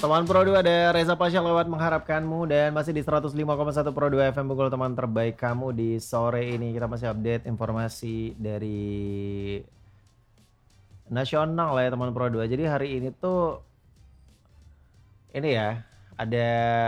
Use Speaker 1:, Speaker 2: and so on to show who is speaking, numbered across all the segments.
Speaker 1: Teman Pro 2 ada Reza Pasha lewat mengharapkanmu dan masih di 105,1 Pro 2 FM Bogor, teman terbaik kamu di sore ini. Kita masih update informasi dari nasional ya teman Pro 2. Jadi hari ini tuh ini ya ada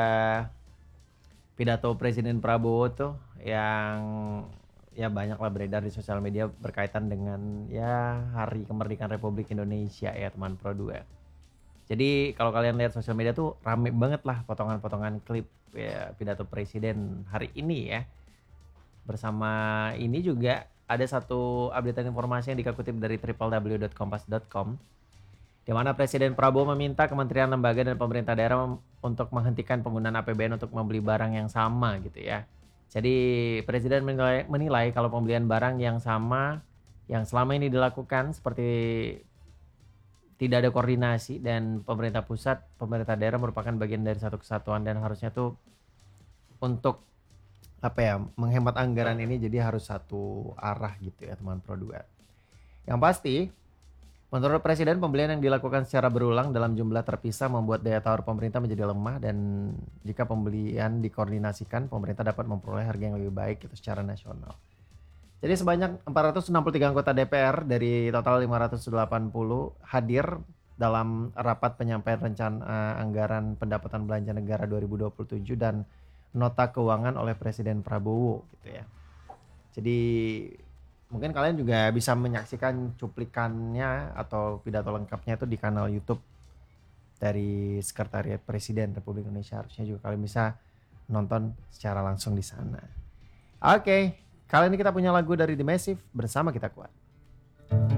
Speaker 1: pidato Presiden Prabowo tuh yang ya banyak lah beredar di sosial media berkaitan dengan ya Hari Kemerdekaan Republik Indonesia ya teman Pro 2. Jadi kalau kalian lihat sosial media tuh rame banget lah potongan-potongan klip ya pidato presiden hari ini ya. Bersama ini juga ada satu updatean informasi yang dikutip dari www.kompas.com di mana Presiden Prabowo meminta kementerian, lembaga dan pemerintah daerah untuk menghentikan penggunaan APBN untuk membeli barang yang sama gitu ya. Jadi Presiden menilai kalau pembelian barang yang sama yang selama ini dilakukan seperti tidak ada koordinasi dan pemerintah pusat, pemerintah daerah merupakan bagian dari satu kesatuan dan harusnya tuh untuk apa ya menghemat anggaran ini jadi harus satu arah gitu ya teman Pro 2. Yang pasti menurut Presiden pembelian yang dilakukan secara berulang dalam jumlah terpisah membuat daya tawar pemerintah menjadi lemah dan jika pembelian dikoordinasikan pemerintah dapat memperoleh harga yang lebih baik itu secara nasional. Jadi sebanyak 463 anggota DPR dari total 580 hadir dalam rapat penyampaian rencana anggaran pendapatan belanja negara 2027 dan nota keuangan oleh Presiden Prabowo gitu ya. Jadi mungkin kalian juga bisa menyaksikan cuplikannya atau pidato lengkapnya itu di kanal YouTube dari Sekretariat Presiden Republik Indonesia. Harusnya juga kalian bisa nonton secara langsung di sana. Oke. Kali ini kita punya lagu dari The Massive, Bersama Kita Kuat.